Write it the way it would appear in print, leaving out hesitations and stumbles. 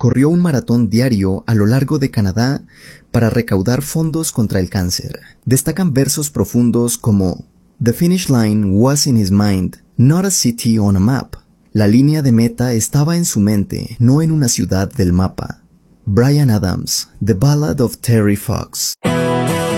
corrió un maratón diario a lo largo de Canadá para recaudar fondos contra el cáncer. Destacan versos profundos como "The finish line was in his mind, not a city on a map". La línea de meta estaba en su mente, no en una ciudad del mapa. Bryan Adams, The Ballad of Terry Fox.